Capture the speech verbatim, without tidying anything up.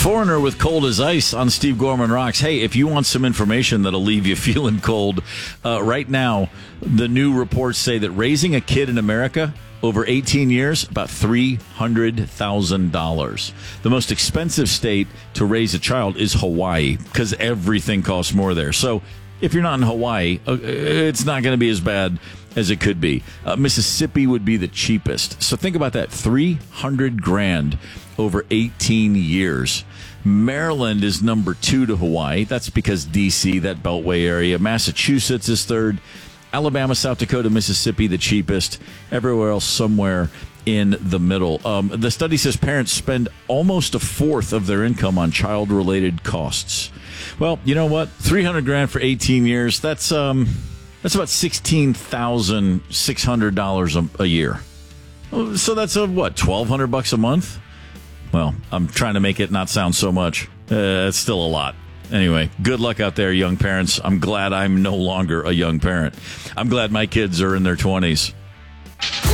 Foreigner with Cold as Ice on Steve Gorman Rocks. Hey, if you want some information that'll leave you feeling cold, uh, right now, the new reports say that raising a kid in America over eighteen years, about three hundred thousand dollars. The most expensive state to raise a child is Hawaii because everything costs more there. So if you're not in Hawaii, uh, it's not going to be as bad as it could be. Uh, Mississippi would be the cheapest. So think about that, three hundred grand over eighteen years. Maryland is number two to Hawaii. That's because D C, that Beltway area. Massachusetts is third. Alabama, South Dakota, Mississippi, the cheapest. Everywhere else, somewhere in the middle. Um, the study says parents spend almost a fourth of their income on child-related costs. Well, you know what? three hundred grand for eighteen years. That's um, that's about sixteen thousand six hundred dollars a, a year. So that's a what? twelve hundred bucks a month. Well, I'm trying to make it not sound so much. Uh, it's still a lot. Anyway, good luck out there, young parents. I'm glad I'm no longer a young parent. I'm glad my kids are in their twenties.